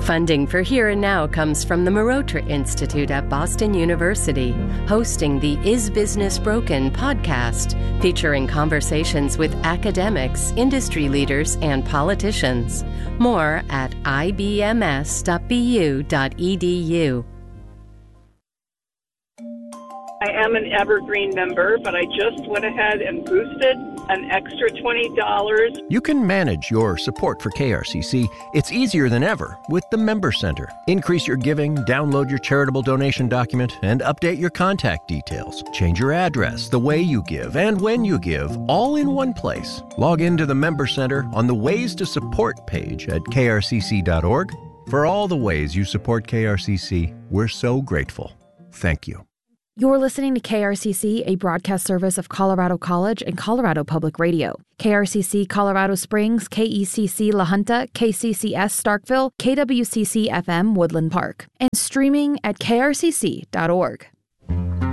Funding for Here and Now comes from the Marotra Institute at Boston University, hosting the Is Business Broken podcast, featuring conversations with academics, industry leaders, and politicians. More at ibms.bu.edu. I am an Evergreen member, but I just went ahead and boosted an extra $20. You can manage your support for KRCC. It's easier than ever with the Member Center. Increase your giving, download your charitable donation document, and update your contact details. Change your address, the way you give, and when you give, all in one place. Log into the Member Center on the Ways to Support page at krcc.org. For all the ways you support KRCC, we're so grateful. Thank you. You're listening to KRCC, a broadcast service of Colorado College and Colorado Public Radio. KRCC Colorado Springs, KECC La Junta, KCCS Starkville, KWCC FM Woodland Park, and streaming at krcc.org.